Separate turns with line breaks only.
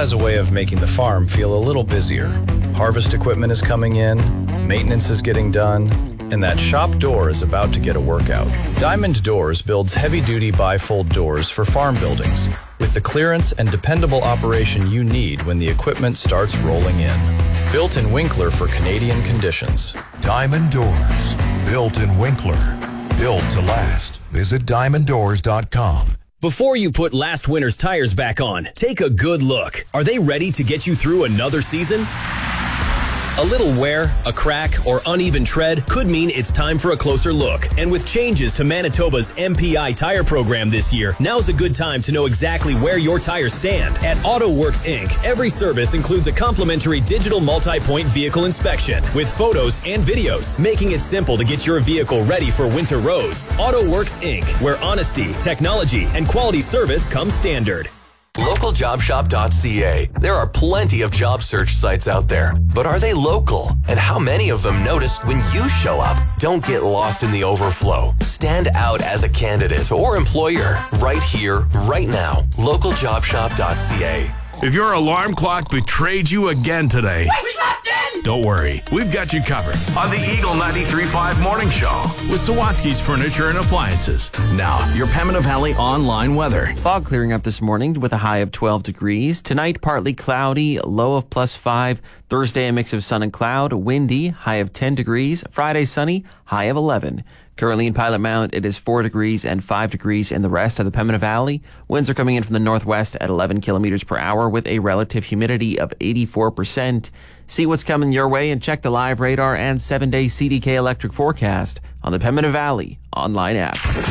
has a way of making the farm feel a little busier. Harvest equipment is coming in, maintenance is getting done, and that shop door is about to get a workout. Diamond Doors builds heavy-duty bifold doors for farm buildings with the clearance and dependable operation you need when the equipment starts rolling in. Built in Winkler for Canadian conditions.
Diamond Doors. Built in Winkler. Built to last. Visit diamonddoors.com.
Before you put last winter's tires back on, take a good look. Are they ready to get you through another season? A little wear, a crack, or uneven tread could mean it's time for a closer look. And with changes to Manitoba's MPI tire program this year, now's a good time to know exactly where your tires stand. At AutoWorks Inc., every service includes a complimentary digital multi-point vehicle inspection with photos and videos, making it simple to get your vehicle ready for winter roads. AutoWorks Inc., where honesty, technology, and quality service come standard.
LocalJobShop.ca. There are plenty of job search sites out there, but are they local? And how many of them notice when you show up? Don't get lost in the overflow. Stand out as a candidate or employer right here, right now. LocalJobShop.ca.
If your alarm clock betrayed you again today, don't worry, we've got you covered on the Eagle 93.5 Morning Show with Sawatsky's Furniture and Appliances. Now, your Pembina Valley online weather.
Fog clearing up this morning with a high of 12 degrees. Tonight, partly cloudy, low of +5. Thursday, a mix of sun and cloud, windy, high of 10 degrees. Friday, sunny, high of 11. Currently in Pilot Mount, it is 4 degrees and 5 degrees in the rest of the Pembina Valley. Winds are coming in from the northwest at 11 kilometers per hour with a relative humidity of 84%. See what's coming your way and check the live radar and 7-day CDK electric forecast on the Pembina Valley online app.